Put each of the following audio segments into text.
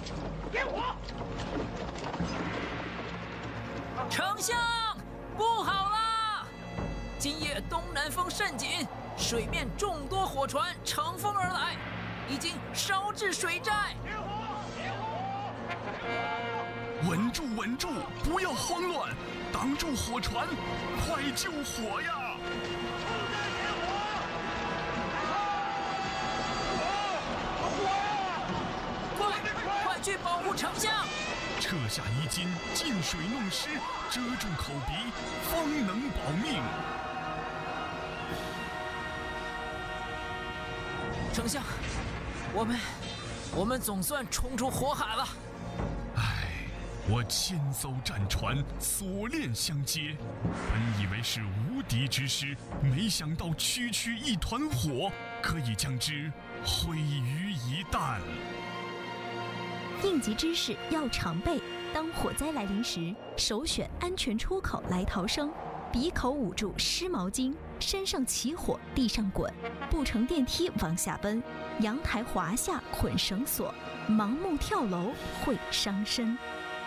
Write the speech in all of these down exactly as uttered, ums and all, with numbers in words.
点火！ 丞相，不好啦！今夜东南风甚紧，水面众多火船乘风而来，已经烧至水寨。 点火！点火！ 稳住，稳住，不要慌乱，挡住火船，快救火呀！ 快去保护丞相！ 撤下衣襟，进水弄湿，遮住口鼻，方能保命。 丞相，我们，我们总算冲出火海了。 唉，我千艘战船锁链相接，本以为是无敌之师，没想到区区一团火，可以将之毁于一旦。 应急知识要常备，当火灾来临时，首选安全出口来逃生。鼻口捂住湿毛巾，身上起火地上滚，不乘电梯往下奔，阳台滑下捆绳索，盲目跳楼会伤身。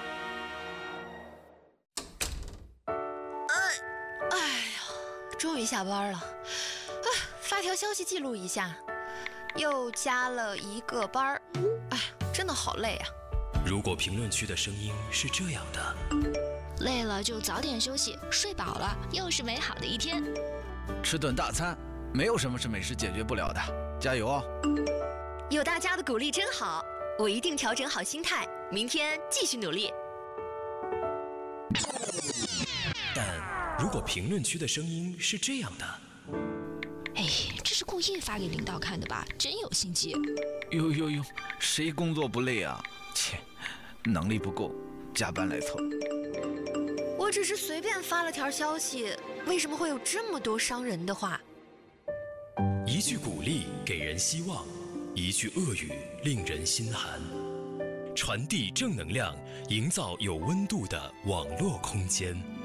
哎，哎呀，终于下班了，啊，发条消息记录一下，又加了一个班儿，哎，真的好累啊。 如果评论区的声音是这样的， 累了就早点休息，睡饱了又是美好的一天。 吃顿大餐，没有什么是美食解决不了的，加油哦！ 有大家的鼓励真好，我一定调整好心态，明天继续努力。 但如果评论区的声音是这样的， 哎，这是故意发给领导看的吧？真有心机！ 呦呦呦，谁工作不累啊？切，能力不够，加班来凑。 我只是随便发了条消息，为什么会有这么多伤人的话？ 一句鼓励给人希望，一句恶语令人心寒。传递正能量，营造有温度的网络空间。